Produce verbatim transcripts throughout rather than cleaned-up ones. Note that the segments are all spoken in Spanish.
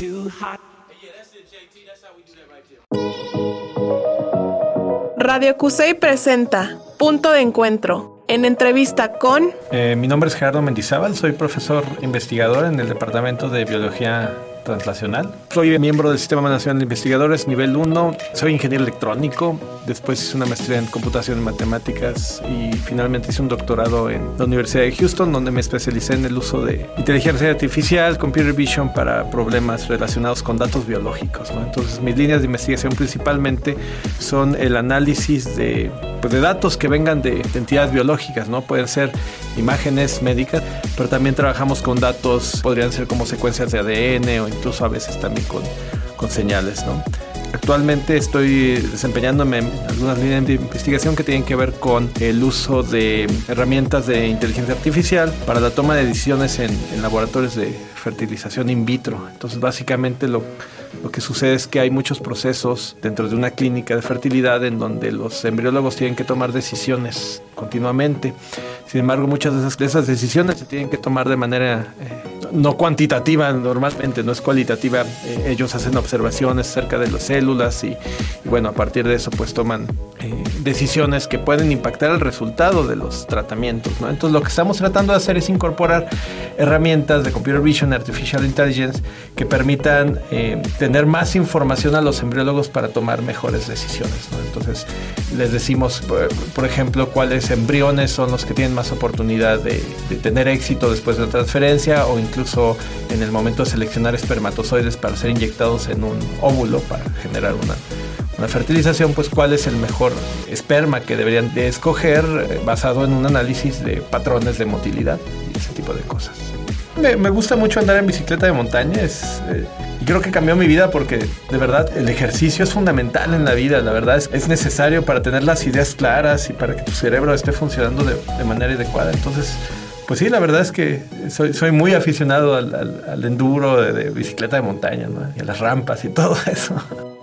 Radio Cusey presenta Punto de Encuentro, en entrevista con... Eh, mi nombre es Gerardo Mendizábal, soy profesor investigador en el Departamento de Biología Translacional. Soy miembro del Sistema Nacional de Investigadores, nivel uno. Soy ingeniero electrónico. Después hice una maestría en computación y matemáticas y finalmente hice un doctorado en la Universidad de Houston, donde me especialicé en el uso de inteligencia artificial, computer vision para problemas relacionados con datos biológicos, ¿no? Entonces, mis líneas de investigación principalmente son el análisis de, pues, de datos que vengan de, de entidades biológicas, ¿no? Pueden ser imágenes médicas, pero también trabajamos con datos, podrían ser como secuencias de A D N o incluso a veces también con, con señales, ¿no? Actualmente estoy desempeñándome en algunas líneas de investigación que tienen que ver con el uso de herramientas de inteligencia artificial para la toma de decisiones en, en laboratorios de fertilización in vitro. Entonces, básicamente lo, lo que sucede es que hay muchos procesos dentro de una clínica de fertilidad en donde los embriólogos tienen que tomar decisiones continuamente. Sin embargo, muchas de esas, de esas decisiones se tienen que tomar de manera eh, no cuantitativa normalmente, no es cualitativa. Eh, ellos hacen observaciones acerca de las células y, y bueno, a partir de eso pues toman eh, decisiones que pueden impactar el resultado de los tratamientos, ¿no? Entonces, lo que estamos tratando de hacer es incorporar herramientas de computer vision, artificial intelligence, que permitan eh, tener más información a los embriólogos para tomar mejores decisiones, ¿no? Entonces, les decimos, por, por ejemplo, cuáles embriones son los que tienen más oportunidad de, de tener éxito después de la transferencia, o incluso en el momento de seleccionar espermatozoides para ser inyectados en un óvulo para generar una, una fertilización, pues cuál es el mejor esperma que deberían de escoger eh, basado en un análisis de patrones de motilidad y ese tipo de cosas. Me, me gusta mucho andar en bicicleta de montaña, es, eh, y creo que cambió mi vida porque de verdad el ejercicio es fundamental en la vida. La verdad es, es necesario para tener las ideas claras y para que tu cerebro esté funcionando de, de manera adecuada. Entonces, pues sí, la verdad es que soy, soy muy aficionado al, al, al enduro de, de bicicleta de montaña, ¿no? Y a las rampas y todo eso.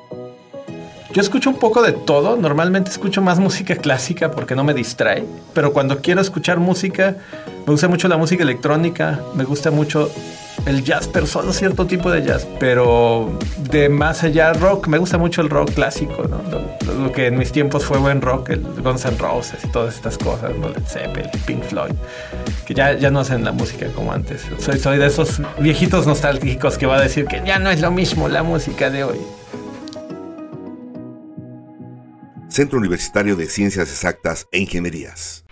Yo escucho un poco de todo. Normalmente escucho más música clásica porque no me distrae. Pero cuando quiero escuchar música, me gusta mucho la música electrónica. Me gusta mucho el jazz, pero solo cierto tipo de jazz. Pero de más allá, rock. Me gusta mucho el rock clásico, ¿no? Lo, lo que en mis tiempos fue buen rock, el Guns N' Roses y todas estas cosas, ¿no? Led Zeppelin, Pink Floyd, que ya, ya no hacen la música como antes. Soy, soy de esos viejitos nostálgicos que va a decir que ya no es lo mismo la música de hoy. Centro Universitario de Ciencias Exactas e Ingenierías.